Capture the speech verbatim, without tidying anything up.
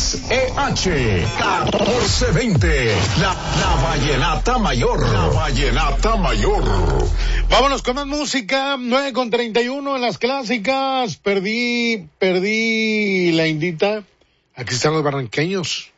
X E H catorce veinte, la, la Vallenata Mayor. La Vallenata Mayor. Vámonos con más música, nueve con treinta y uno en las clásicas. Perdí, perdí la indita. Aquí están los barranqueños.